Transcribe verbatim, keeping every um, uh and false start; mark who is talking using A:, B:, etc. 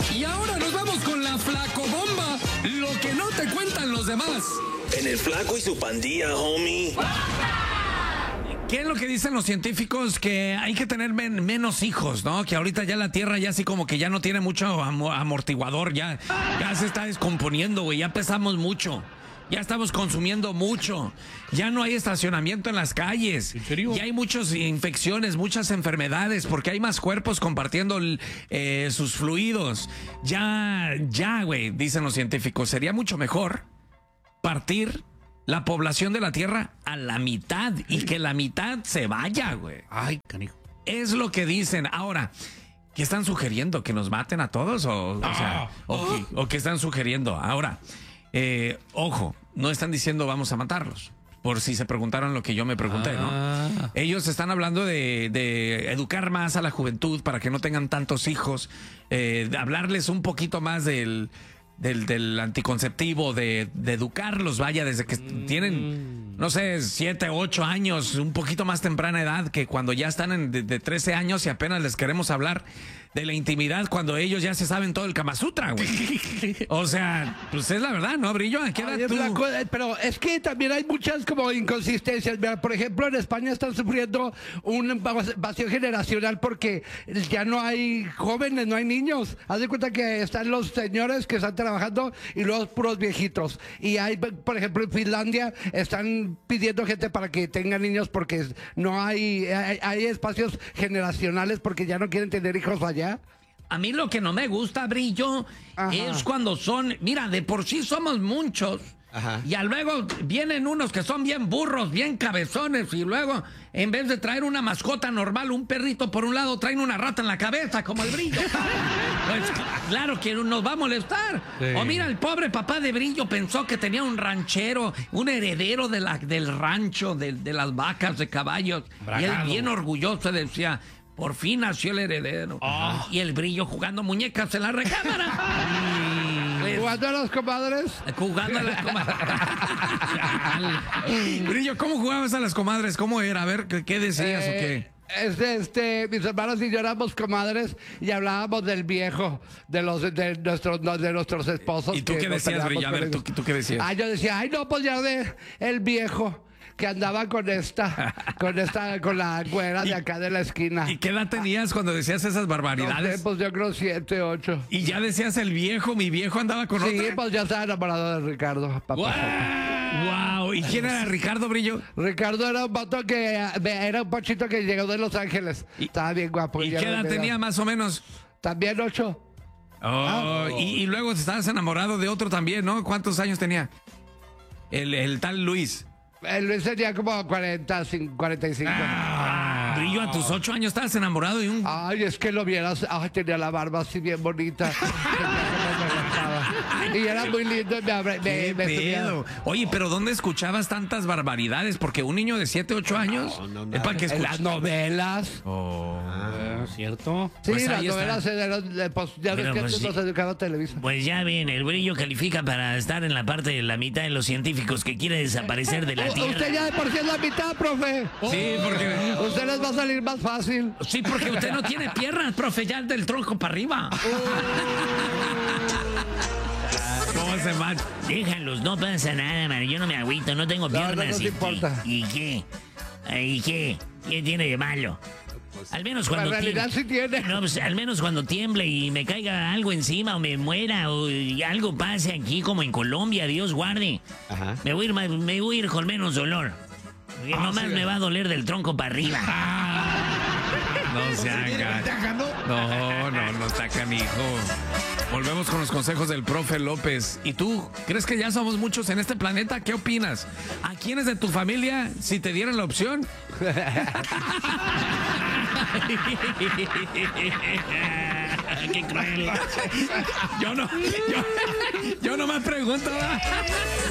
A: Y ahora nos vamos con la flacobomba, lo que no te cuentan los demás.
B: En el flaco y su pandilla, homie.
C: ¿Qué es lo que dicen los científicos? Que hay que tener men menos hijos, ¿no? Que ahorita ya la Tierra ya así como que ya no tiene mucho am amortiguador, ya, ya se está descomponiendo, güey, ya pesamos mucho. Ya estamos consumiendo mucho. Ya no hay estacionamiento en las calles.
A: ¿En serio?
C: Ya hay muchas infecciones, muchas enfermedades, porque hay más cuerpos compartiendo eh, sus fluidos. Ya, ya, güey, dicen los científicos, sería mucho mejor partir la población de la Tierra a la mitad y que la mitad se vaya, güey.
A: Ay, canijo.
C: Es lo que dicen. Ahora, ¿qué están sugiriendo? ¿Que nos maten a todos? O, o sea, o, qué, o qué están sugiriendo? Ahora, eh, ojo, no están diciendo vamos a matarlos. Por si se preguntaron lo que yo me pregunté, ¿no?
A: Ah.
C: Ellos están hablando de, de educar más a la juventud para que no tengan tantos hijos, eh, de hablarles un poquito más del, del, del anticonceptivo, de, de educarlos, vaya, desde que mm. tienen, no sé, siete, ocho años, un poquito más temprana edad, que cuando ya están en, de, de trece años y apenas les queremos hablar de la intimidad cuando ellos ya se saben todo el Kama Sutra, güey. O sea, pues es la verdad, ¿no, Brillo? ¿A qué edad
D: Oye,
C: tú?
D: Blanco, eh, pero es que también hay muchas como inconsistencias. Mira, por ejemplo, en España están sufriendo un vacío generacional porque ya no hay jóvenes, no hay niños. Haz de cuenta que están los señores que están trabajando y los puros viejitos. Y hay, por ejemplo, en Finlandia están pidiendo gente para que tengan niños porque no hay, hay, hay espacios generacionales porque ya no quieren tener hijos allá.
C: A mí lo que no me gusta, Brillo,
D: Ajá.
C: es cuando son, mira, de por sí somos muchos.
D: Ajá.
C: Y a luego vienen unos que son bien burros, bien cabezones, y luego, en vez de traer una mascota normal, un perrito por un lado, traen una rata en la cabeza, como el Brillo. Pues claro que nos va a molestar.
A: Sí.
C: O mira, el pobre papá de Brillo pensó que tenía un ranchero, un heredero de la, del rancho, de, de las vacas, de caballos.
A: Bragado.
C: Y él bien orgulloso decía, por fin nació el heredero.
A: Oh.
C: Y el Brillo jugando muñecas en la recámara. Pues,
D: ¿Jugando a los comadres?
C: jugando a las comadres. Brillo, ¿cómo jugabas a las comadres? ¿Cómo era? A ver, ¿qué, qué decías o qué?
D: Eh, Este, este, mis hermanos y yo éramos comadres y hablábamos del viejo, de los de nuestros, de nuestros esposos.
C: ¿Y tú
D: que
C: qué
D: nos
C: decías,
D: peleábamos
C: Brillo? A
D: con
C: ver,
D: ellos.
C: ¿tú, ¿tú qué decías?
D: Ah, yo decía, ay, no, pues ya de el viejo que andaba con esta, con esta, con la güera de acá de la esquina.
C: ¿Y qué edad tenías cuando decías esas
D: No sé,
C: barbaridades?
D: pues yo creo siete, ocho.
C: Y ya decías el viejo, mi viejo andaba con
D: Sí,
C: otra.
D: pues ya estaba enamorado de Ricardo. Papá.
C: Wow. ¿Y quién era Ricardo, Brillo?
D: Ricardo era un vato que eh, era un pochito que llegó de Los Ángeles.
C: ¿Y-
D: Estaba bien guapo.
C: ¿Y
D: ya
C: qué
D: no
C: edad
D: me
C: tenía
D: da-
C: más o menos?
D: También ocho.
C: Oh, y, y luego estabas enamorado de otro también, ¿no? ¿Cuántos años tenía? El, el tal Luis.
D: El Luis tenía como cuarenta, cin- cuarenta y cinco.
C: Ah, Brillo, a tus ocho años estabas enamorado de un...
D: Ay, es que lo vieras. Ay, tenía la barba así bien bonita. Y era muy lindo. y Me, abra- me,
C: ¿Qué
D: me subía-
C: pedo? Oye, pero ¿dónde escuchabas tantas barbaridades? Porque un niño de siete, ocho años...
A: No, no,
C: es para que
D: En
C: escuche...
D: las novelas.
C: Oh.
A: Ah, ¿cierto?
D: Sí,
C: Pues
D: las
C: ahí está.
D: novelas eran, de- pues, ya ves
E: Pero,
D: que
E: pues,
D: antes
E: sí.
D: nos educaba Televisa.
E: Pues ya ven, el Brillo califica para estar en la parte de la mitad de los científicos que quiere desaparecer de la
D: U- Usted
E: Tierra.
D: ya de por sí es la mitad, profe.
C: Sí, porque...
D: Usted les va a salir más fácil.
C: Sí, porque usted no tiene piernas, profe, ya del tronco para arriba. ¿Cómo se macha?
E: Déjalos, no pasa nada, man. Yo no me agüito, no tengo
D: No, no
E: piernas.
D: nos
E: y,
D: importa.
E: ¿Y qué? ¿Y qué? ¿Qué tiene de malo? Al menos
D: En
E: cuando
D: realidad
E: tiemble-
D: sí tiene.
E: No, pues, al menos cuando tiemble y me caiga algo encima o me muera o y algo pase aquí como en Colombia, Dios guarde.
A: Ajá.
E: Me voy a ir, ma- me voy a ir con menos dolor. Porque nomás me va a doler del tronco para arriba.
C: No se haga. No, no, no está canijo. Volvemos con los consejos del profe López. ¿Y tú? ¿Crees que ya somos muchos en este planeta? ¿Qué opinas? ¿A quiénes de tu familia, si te dieran la opción?
E: Qué cruel.
C: Yo no, yo, yo no me pregunto. ¿verdad?